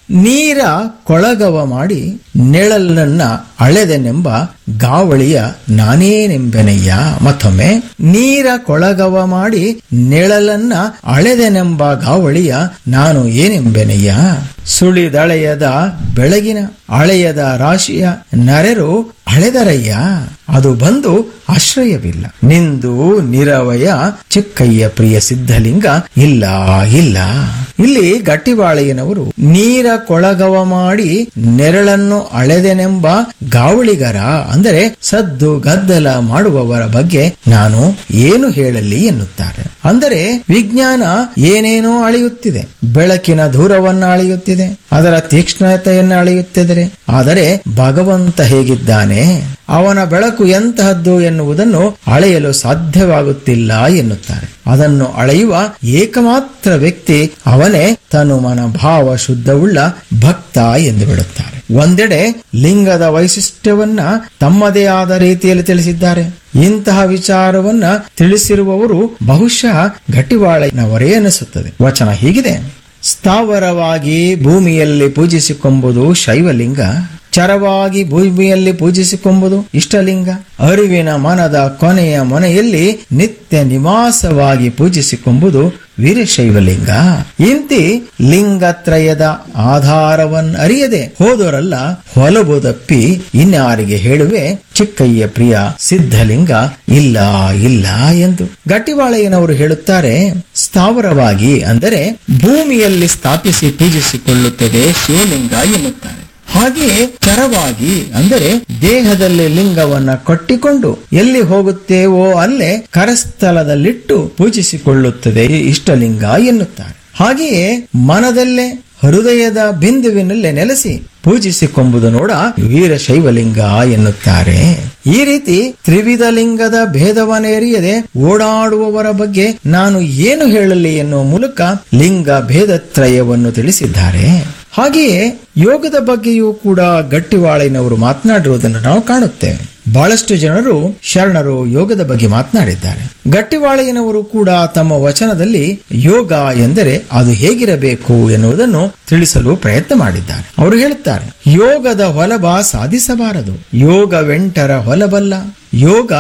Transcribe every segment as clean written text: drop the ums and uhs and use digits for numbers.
ನೀರ ಕೊಳಗವ ಮಾಡಿ ನೆಳಲನ್ನ ಅಳೆದೆನೆಂಬ ಗಾವಳಿಯ ನಾನೇನೆಂಬೆನಯ್ಯ. ಮತ್ತೊಮ್ಮೆ, ನೀರ ಕೊಳಗವ ಮಾಡಿ ನೆಳಲನ್ನ ಅಳೆದೆನೆಂಬ ಗಾವಳಿಯ ನಾನು ಏನೆಂಬೆನಯ್ಯ. ಸುಳಿದಳೆಯದ ಬೆಳಗಿನ ಅಳೆಯದ ರಾಶಿಯ ನರೆರು ಅಳೆದರಯ್ಯ, ಅದು ಬಂದು ಆಶ್ರಯವಿಲ್ಲ. ನಿಂದು ನಿರವಯ ಚಿಕ್ಕಯ್ಯ ಪ್ರಿಯ ಸಿದ್ಧಲಿಂಗ ಇಲ್ಲ ಇಲ್ಲ. ಇಲ್ಲಿ ಗಟ್ಟಿವಾಳೆಯನವರು ನೀರ ಕೊಳಗವ ಮಾಡಿ ನೆರಳನ್ನು ಅಳೆದೆನೆಂಬ ಗಾವಳಿಗರ ಅಂದರೆ ಸದ್ದು ಗದ್ದಲ ಮಾಡುವವರ ಬಗ್ಗೆ ನಾನು ಏನು ಹೇಳಲಿ ಎನ್ನುತ್ತಾರೆ. ಅಂದರೆ ವಿಜ್ಞಾನ ಏನೇನೋ ಅಳೆಯುತ್ತಿದೆ, ಬೆಳಕಿನ ದೂರವನ್ನು ಅಳೆಯುತ್ತಿದೆ, ಅದರ ತೀಕ್ಷ್ಣತೆಯನ್ನು ಅಳೆಯುತ್ತಿದೆ. ಆದರೆ ಭಗವಂತ ಹೇಗಿದ್ದಾನೆ, ಅವನ ಬೆಳಕು ಎಂತಹದ್ದು ಎನ್ನುವುದನ್ನು ಅಳೆಯಲು ಸಾಧ್ಯವಾಗುತ್ತಿಲ್ಲ ಎನ್ನುತ್ತಾರೆ. ಅದನ್ನು ಅಳೆಯುವ ಏಕಮಾತ್ರ ವ್ಯಕ್ತಿ ಅವನೇ ತನು ಮನ ಭಾವ ಶುದ್ಧವುಳ್ಳ ಭಕ್ತ ಎಂದು ಬಿಡುತ್ತಾರೆ. ಒಂದೆಡೆ ಲಿಂಗದ ವೈಶಿಷ್ಟ್ಯವನ್ನ ತಮ್ಮದೇ ಆದ ರೀತಿಯಲ್ಲಿ ತಿಳಿಸಿದ್ದಾರೆ. ಇಂತಹ ವಿಚಾರವನ್ನ ತಿಳಿಸಿರುವವರು ಬಹುಶಃ ಗಟ್ಟಿವಾಳೆಯವರೇ ಅನಿಸುತ್ತದೆ. ವಚನ ಹೀಗಿದೆ: ಸ್ಥಾವರವಾಗಿ ಭೂಮಿಯಲ್ಲಿ ಪೂಜಿಸಿಕೊಂಬುದು ಶೈವಲಿಂಗ, ಚರವಾಗಿ ಭೂಮಿಯಲ್ಲಿ ಪೂಜಿಸಿಕೊಂಬುದು ಇಷ್ಟಲಿಂಗ, ಅರಿವಿನ ಮನದ ಕೊನೆಯ ಮನೆಯಲ್ಲಿ ನಿತ್ಯ ನಿವಾಸವಾಗಿ ಪೂಜಿಸಿಕೊಂಬುದು ವೀರಶೈವಲಿಂಗ. ಇಂತಿ ಲಿಂಗತ್ರಯದ ಆಧಾರವನ್ನರಿಯದೆ ಹೋದರಲ್ಲ ಹೊಲಬುದಪ್ಪಿ ಇನ್ಯಾರಿಗೆ ಹೇಳುವೆ ಚಿಕ್ಕಯ್ಯ ಪ್ರಿಯ ಸಿದ್ಧಲಿಂಗ ಇಲ್ಲ ಇಲ್ಲ ಎಂದು. ಗಟ್ಟಿವಾಳೆಯನವರು ಹೇಳುತ್ತಾರೆ, ಸ್ಥಾವರವಾಗಿ ಅಂದರೆ ಭೂಮಿಯಲ್ಲಿ ಸ್ಥಾಪಿಸಿ ಪೂಜಿಸಿಕೊಳ್ಳುತ್ತದೆ ಶಿವಲಿಂಗ ಎನ್ನುತ್ತಾರೆ. ಹಾಗೆಯೇ ಚರವಾಗಿ ಅಂದರೆ ದೇಹದಲ್ಲಿ ಲಿಂಗವನ್ನ ಕಟ್ಟಿಕೊಂಡು ಎಲ್ಲಿ ಹೋಗುತ್ತೇವೋ ಅಲ್ಲೇ ಕರಸ್ಥಲದಲ್ಲಿಟ್ಟು ಪೂಜಿಸಿಕೊಳ್ಳುತ್ತದೆ ಇಷ್ಟಲಿಂಗ ಎನ್ನುತ್ತಾರೆ. ಹಾಗೆಯೇ ಮನದಲ್ಲೇ ಹೃದಯದ ಬಿಂದುವಿನಲ್ಲೇ ನೆಲೆಸಿ ಪೂಜಿಸಿಕೊಂಬುದು ನೋಡ ವೀರಶೈವಲಿಂಗ ಎನ್ನುತ್ತಾರೆ. ಈ ರೀತಿ ತ್ರಿವಿಧ ಲಿಂಗದ ಭೇದವನ್ನೆರಿಯದೆ ಓಡಾಡುವವರ ಬಗ್ಗೆ ನಾನು ಏನು ಹೇಳಲಿ ಎನ್ನುವ ಮೂಲಕ ಲಿಂಗ ಭೇದತ್ರಯವನ್ನು ತಿಳಿಸಿದ್ದಾರೆ. ಹಾಗೆಯೇ ಯೋಗದ ಬಗ್ಗೆಯೂ ಕೂಡ ಗಟ್ಟಿವಾಳೆನವರು ಮಾತನಾಡಿರುವುದನ್ನು ನಾವು ಕಾಣುತ್ತೇವೆ. ಬಹಳಷ್ಟು ಜನರು ಶರಣರು ಯೋಗದ ಬಗ್ಗೆ ಮಾತನಾಡಿದ್ದಾರೆ. ಗಟ್ಟಿವಾಳೆಯನವರು ಕೂಡ ತಮ್ಮ ವಚನದಲ್ಲಿ ಯೋಗ ಎಂದರೆ ಅದು ಹೇಗಿರಬೇಕು ಎನ್ನುವುದನ್ನು ತಿಳಿಸಲು ಪ್ರಯತ್ನ ಮಾಡಿದ್ದಾರೆ. ಅವರು ಹೇಳುತ್ತಾರೆ, ಯೋಗದ ಹೊಲಬ ಸಾಧಿಸಬಾರದು, ಯೋಗವೆಂಟರ ಹೊಲಬಲ್ಲ, ಯೋಗ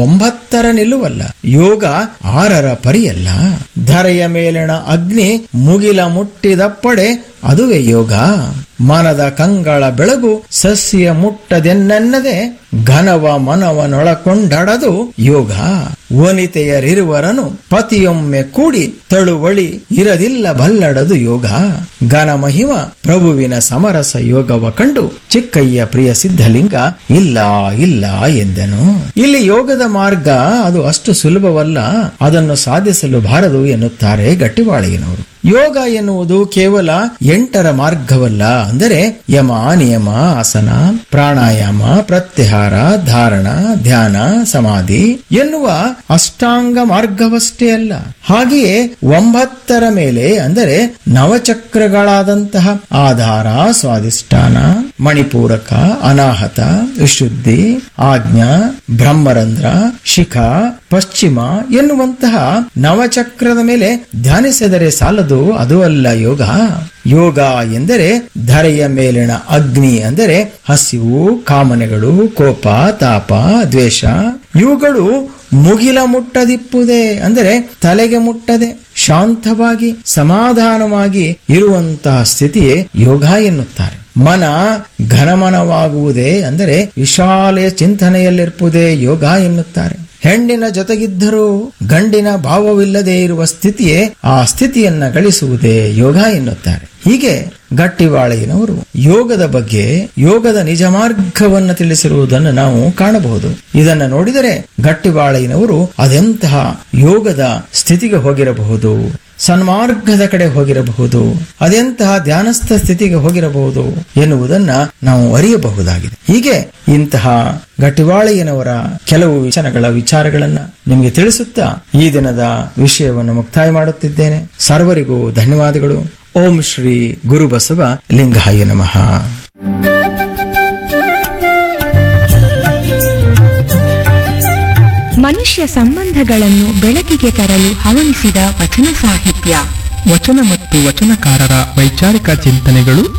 9 ನಿಲ್ಲುವಲ್ಲ, ಯೋಗ 6 ಪರಿಯಲ್ಲ, ಧರೆಯ ಮೇಲಿನ ಅಗ್ನಿ ಮುಗಿಲ ಮುಟ್ಟಿದಪ್ಪಡೆ ಅದುವೇ ಯೋಗ, ಮನದ ಕಂಗಳ ಬೆಳಗು ಸಸ್ಯ ಮುಟ್ಟದೆನ್ನದೆ ಘನವ ಮನವನೊಳಕೊಂಡಡದು ಯೋಗ, ವನಿತೆಯರಿರುವರನು ಪತಿಯೊಮ್ಮೆ ಕೂಡಿ ತಳುವಳಿ ಇರದಿಲ್ಲ ಬಲ್ಲಡದು ಯೋಗ, ಘನ ಮಹಿಮ ಪ್ರಭುವಿನ ಸಮರಸ ಯೋಗವ ಕಂಡು ಚಿಕ್ಕಯ್ಯ ಪ್ರಿಯ ಸಿದ್ಧಲಿಂಗ ಇಲ್ಲ ಇಲ್ಲ ಎಂದನು. ಇಲ್ಲಿ ಯೋಗದ ಮಾರ್ಗ ಅದು ಅಷ್ಟು ಸುಲಭವಲ್ಲ, ಅದನ್ನು ಸಾಧಿಸಲು ಬಾರದು ಎನ್ನುತ್ತಾರೆ ಗಟ್ಟಿವಾಳೆಯನವರು. ಯೋಗ ಎನ್ನುವುದು ಕೇವಲ 8 ಮಾರ್ಗವಲ್ಲ. ಅಂದರೆ ಯಮ, ನಿಯಮ, ಆಸನ, ಪ್ರಾಣಾಯಾಮ, ಪ್ರತ್ಯಾಹಾರ, ಧಾರಣ, ಧ್ಯಾನ, ಸಮಾಧಿ ಎನ್ನುವ ಅಷ್ಟಾಂಗ ಮಾರ್ಗವಷ್ಟೇ ಅಲ್ಲ. ಹಾಗೆಯೇ 9 ಮೇಲೆ ಅಂದರೆ ನವಚಕ್ರಗಳಾದಂತಹ ಆಧಾರ, ಸ್ವಾಧಿಷ್ಠಾನ, ಮಣಿಪೂರಕ, ಅನಾಹತ, ವಿಶುದ್ಧಿ, ಆಜ್ಞಾ, ಬ್ರಹ್ಮರಂಧ್ರ, ಶಿಖ, ಪಶ್ಚಿಮ ಎನ್ನುವಂತಹ ನವಚಕ್ರದ ಮೇಲೆ ಧ್ಯಾನಿಸಿದರೆ ಸಾಲದು, ಅದು ಅಲ್ಲ ಯೋಗ. ಯೋಗ ಎಂದರೆ ಧರೆಯ ಮೇಲಿನ ಅಗ್ನಿ ಅಂದರೆ ಹಸಿವು, ಕಾಮನೆಗಳು, ಕೋಪ, ತಾಪ, ದ್ವೇಷ ಇವುಗಳು ಮುಗಿಲ ಮುಟ್ಟದಿಪ್ಪುದೇ ಅಂದರೆ ತಲೆಗೆ ಮುಟ್ಟದೆ ಶಾಂತವಾಗಿ ಸಮಾಧಾನವಾಗಿ ಇರುವಂತಹ ಸ್ಥಿತಿಯೇ ಯೋಗ ಎನ್ನುತ್ತಾರೆ. ಮನ ಘನಮನವಾಗುವುದೇ ಅಂದರೆ ವಿಶಾಲ ಚಿಂತನೆಯಲ್ಲಿರ್ಪುದೇ ಯೋಗ ಎನ್ನುತ್ತಾರೆ. ಹೆಣ್ಣಿನ ಜೊತೆಗಿದ್ದರೂ ಗಂಡಿನ ಭಾವವಿಲ್ಲದೆ ಇರುವ ಸ್ಥಿತಿಯೇ ಆ ಸ್ಥಿತಿಯನ್ನ ಗಳಿಸುವುದೇ ಯೋಗ ಎನ್ನುತ್ತಾರೆ. ಹೀಗೆ ಗಟ್ಟಿವಾಳೆಯನವರು ಯೋಗದ ಬಗ್ಗೆ ಯೋಗದ ನಿಜ ಮಾರ್ಗವನ್ನು ತಿಳಿಸಿರುವುದನ್ನು ನಾವು ಕಾಣಬಹುದು. ಇದನ್ನು ನೋಡಿದರೆ ಗಟ್ಟಿವಾಳೆಯನವರು ಅದೆಂತಹ ಯೋಗದ ಸ್ಥಿತಿಗೆ ಹೋಗಿರಬಹುದು, ಸನ್ಮಾರ್ಗದ ಕಡೆ ಹೋಗಿರಬಹುದು, ಅದೆಂತಹ ಧ್ಯಾನಸ್ಥ ಸ್ಥಿತಿಗೆ ಹೋಗಿರಬಹುದು ಎನ್ನುವುದನ್ನ ನಾವು ಅರಿಯಬಹುದಾಗಿದೆ. ಹೀಗೆ ಇಂತಹ ಗಟ್ಟಿವಾಳೆಯನವರ ಕೆಲವು ವಿಚಾರಗಳನ್ನ ನಿಮಗೆ ತಿಳಿಸುತ್ತಾ ಈ ದಿನದ ವಿಷಯವನ್ನು ಮುಕ್ತಾಯ ಮಾಡುತ್ತಿದ್ದೇನೆ. ಸರ್ವರಿಗೂ ಧನ್ಯವಾದಗಳು. ಓಂ ಶ್ರೀ ಗುರುಬಸವ ಲಿಂಗಾಯ ನಮಃ. ಮನುಷ್ಯ ಸಂಬಂಧಗಳನ್ನು ಬೆಳಕಿಗೆ ತರಲು ಹವಣಿಸಿದ ವಚನ ಸಾಹಿತ್ಯ. ವಚನ ಮತ್ತು ವಚನಕಾರರ ವೈಚಾರಿಕ ಚಿಂತನೆಗಳು